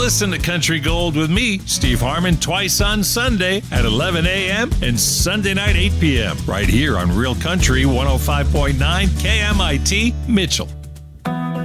Listen to Country Gold with me, Steve Harmon, twice on Sunday at 11 a.m. and Sunday night 8 p.m. right here on Real Country 105.9 KMIT Mitchell.